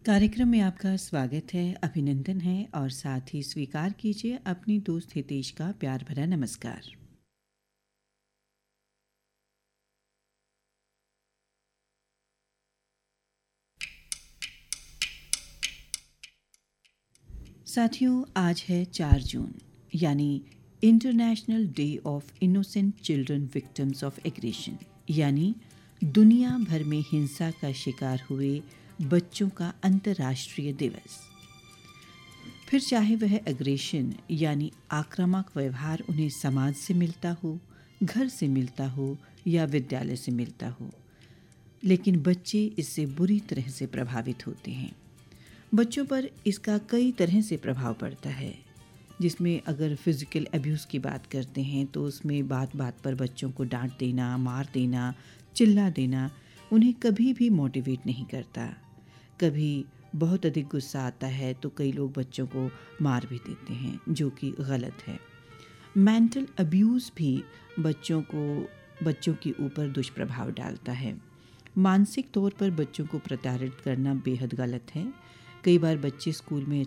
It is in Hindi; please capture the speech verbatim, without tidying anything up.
कार्यक्रम में आपका स्वागत है, अभिनंदन है और साथ ही स्वीकार कीजिए अपनी दोस्त हितेश का प्यार भरा नमस्कार। साथियों, आज है चार जून यानी international day of innocent children victims of aggression, यानी दुनिया भर में हिंसा का शिकार हुए बच्चों का अंतर्राष्ट्रीय दिवस। फिर चाहे वह एग्रेशन यानी आक्रामक व्यवहार उन्हें समाज से मिलता हो, घर से मिलता हो या विद्यालय से मिलता हो, लेकिन बच्चे इससे बुरी तरह से प्रभावित होते हैं। बच्चों पर इसका कई तरह से प्रभाव पड़ता है, जिसमें अगर फिज़िकल अब्यूज़ की बात करते हैं तो उसमें बात बात पर बच्चों को डांट देना, मार देना, चिल्ला देना उन्हें कभी भी मोटिवेट नहीं करता। कभी बहुत अधिक गुस्सा आता है तो कई लोग बच्चों को मार भी देते हैं, जो कि गलत है। मेंटल अब्यूज़ भी बच्चों को बच्चों के ऊपर दुष्प्रभाव डालता है। मानसिक तौर पर बच्चों को प्रताड़ित करना बेहद गलत है। कई बार बच्चे स्कूल में